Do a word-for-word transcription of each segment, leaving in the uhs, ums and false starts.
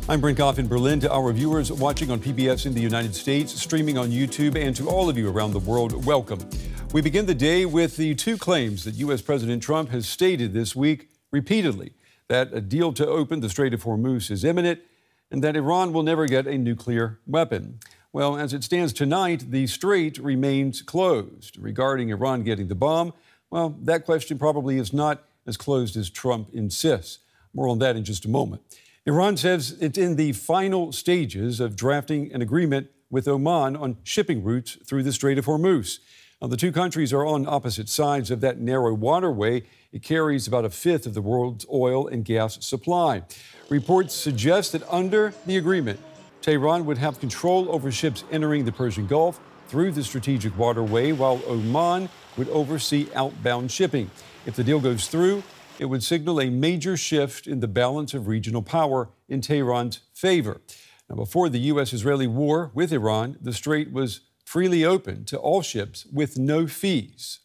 I'm Brent Goff in Berlin. To our viewers watching on P B S in the United States, streaming on YouTube, and to all of you around the world, welcome. We begin the day with the two claims that U S President Trump has stated this week repeatedly, that a deal to open the Strait of Hormuz is imminent and that Iran will never get a nuclear weapon. Well, as it stands tonight, the strait remains closed. Regarding Iran getting the bomb, well, that question probably is not as closed as Trump insists. More on that in just a moment. Iran says it's in the final stages of drafting an agreement with Oman on shipping routes through the Strait of Hormuz. Now, the two countries are on opposite sides of that narrow waterway. It carries about a fifth of the world's oil and gas supply. Reports suggest that under the agreement, Tehran would have control over ships entering the Persian Gulf through the strategic waterway, while Oman would oversee outbound shipping. If the deal goes through, it would signal a major shift in the balance of regional power in Tehran's favor. Now, before the U S Israeli war with Iran, the strait was freely open to all ships with no fees.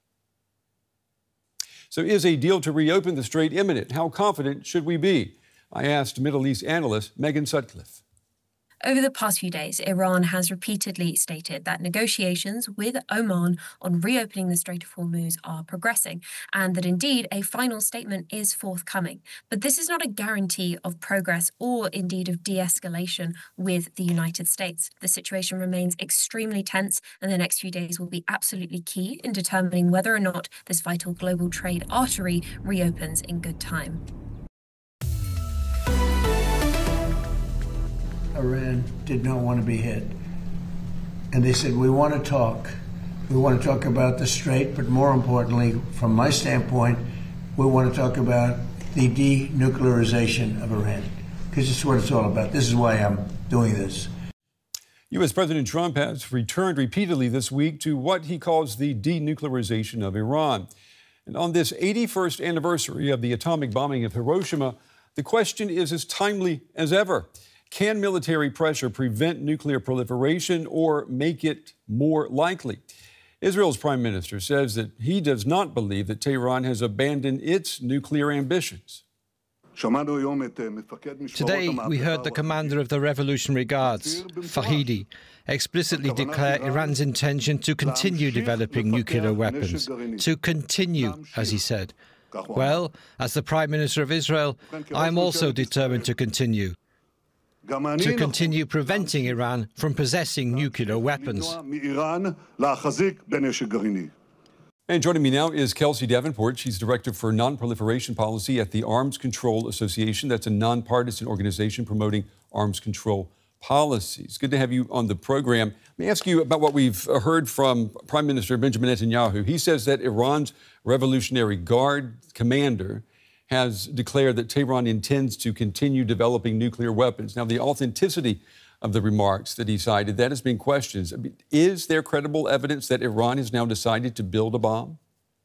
So is a deal to reopen the strait imminent? How confident should we be? I asked Middle East analyst Megan Sutcliffe. Over the past few days, Iran has repeatedly stated that negotiations with Oman on reopening the Strait of Hormuz are progressing, and that indeed a final statement is forthcoming. But this is not a guarantee of progress or indeed of de-escalation with the United States. The situation remains extremely tense, and the next few days will be absolutely key in determining whether or not this vital global trade artery reopens in good time. Iran did not want to be hit. And they said, we want to talk. We want to talk about the strait, but more importantly, from my standpoint, we want to talk about the denuclearization of Iran, because it's what it's all about. This is why I'm doing this. U S President Trump has returned repeatedly this week to what he calls the denuclearization of Iran. And on this eighty-first anniversary of the atomic bombing of Hiroshima, the question is as timely as ever. Can military pressure prevent nuclear proliferation or make it more likely? Israel's prime minister says that he does not believe that Tehran has abandoned its nuclear ambitions. Today, we heard the commander of the Revolutionary Guards, Fahidi, explicitly declare Iran's intention to continue developing nuclear weapons. To continue, as he said. Well, as the Prime Minister of Israel, I am also determined to continue. To continue preventing Iran from possessing nuclear weapons. And joining me now is Kelsey Davenport. She's Director for Non-Proliferation Policy at the Arms Control Association. That's a nonpartisan organization promoting arms control policies. Good to have you on the program. Let me ask you about what we've heard from Prime Minister Benjamin Netanyahu. He says that Iran's Revolutionary Guard commander has declared that Tehran intends to continue developing nuclear weapons. Now, the authenticity of the remarks that he cited, that has been questioned. I mean, is there credible evidence that Iran has now decided to build a bomb?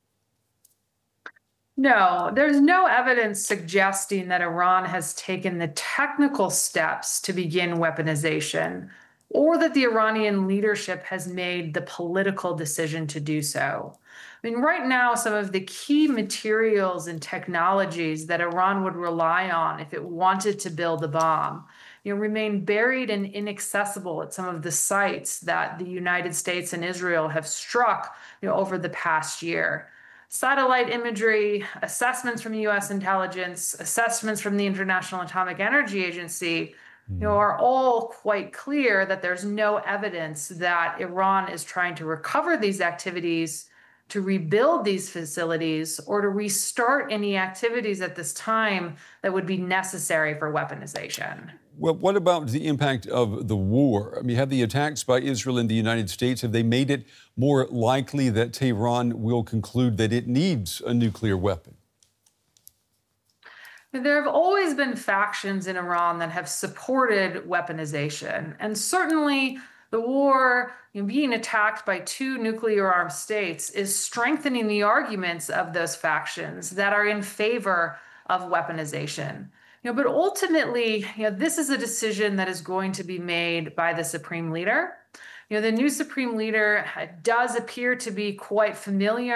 No, there's no evidence suggesting that Iran has taken the technical steps to begin weaponization, or that the Iranian leadership has made the political decision to do so. I mean, right now, some of the key materials and technologies that Iran would rely on if it wanted to build a bomb, you know, remain buried and inaccessible at some of the sites that the United States and Israel have struck, you know, over the past year. Satellite imagery, assessments from U S intelligence, assessments from the International Atomic Energy Agency, you know, are all quite clear that there's no evidence that Iran is trying to recover these activities, to rebuild these facilities, or to restart any activities at this time that would be necessary for weaponization. Well, what about the impact of the war? I mean, have the attacks by Israel and the United States, have they made it more likely that Tehran will conclude that it needs a nuclear weapon? There have always been factions in Iran that have supported weaponization, and certainly the war, you know, being attacked by two nuclear-armed states is strengthening the arguments of those factions that are in favor of weaponization. You know, but ultimately, you know, this is a decision that is going to be made by the Supreme Leader. You know, the new Supreme Leader does appear to be quite familiar